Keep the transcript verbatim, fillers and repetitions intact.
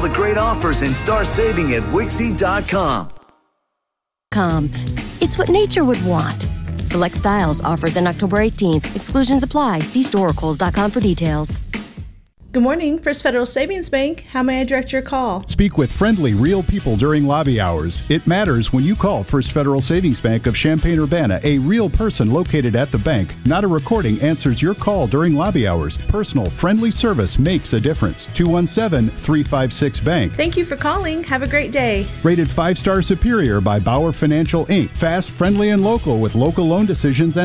the great offers and start saving at Wixie dot com. Com. It's what nature would want. Select styles, offers end October eighteenth. Exclusions apply. See store or Kohl's dot com for details. Good morning, First Federal Savings Bank. How may I direct your call? Speak with friendly, real people during lobby hours. It matters when you call First Federal Savings Bank of Champaign-Urbana. A real person located at the bank, not a recording, answers your call during lobby hours. Personal, friendly service makes a difference. two one seven, three five six, bank. Thank you for calling. Have a great day. Rated five-star superior by Bauer Financial, Incorporated. Fast, friendly, and local with local loan decisions and